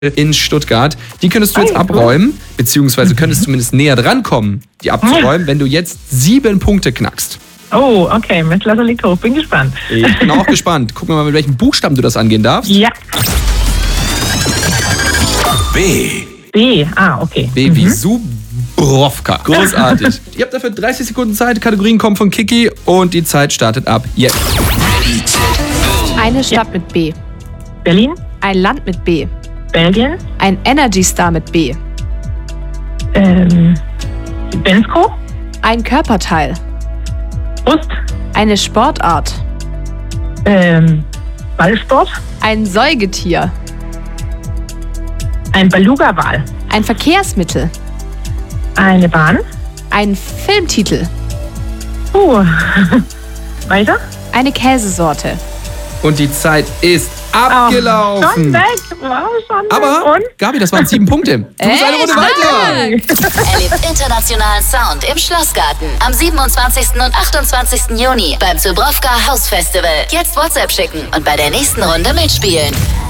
in Stuttgart. Die könntest du jetzt abräumen, beziehungsweise könntest zumindest näher dran kommen, die abzuräumen, wenn du jetzt 7 Punkte knackst. Oh, okay, Messlaser liegt hoch. Bin gespannt. Ich bin auch gespannt. Gucken wir mal, mit welchem Buchstaben du das angehen darfst. Ja. B. B, okay. B wie Subrovka. Großartig. Ihr habt dafür 30 Sekunden Zeit. Kategorien kommen von Kiki und die Zeit startet ab jetzt. Eine Stadt mit B. Berlin, Ein Land mit B. Belgien, Ein Energy Star mit B. Bensko, Ein Körperteil. Brust, Eine Sportart. Ballsport, Ein Säugetier. ein Beluga-Wal, Ein Verkehrsmittel. eine Bahn. Ein Filmtitel. Weiter? Eine Käsesorte. Und die Zeit ist Schon abgelaufen. weg. Wow, schon weg. Aber, Und? Gabi, das waren 7 Punkte. Du bist eine Runde weiter. Erlebt internationalen Sound im Schlossgarten am 27. und 28. Juni beim Zubrowka House Festival. Jetzt WhatsApp schicken und bei der nächsten Runde mitspielen.